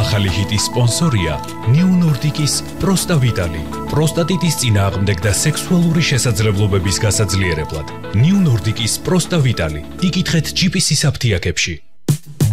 ახალი ჰიტის სპონსორია New Nordic-ის პროსტავიტალი. პროსტატიტის წინააღმდეგ და სექსუალური შესაძლებლობების გასაძლიერებლად. New Nordic-ის პროსტავიტალი. იკითხეთ GPS-ის აფთიაქებში.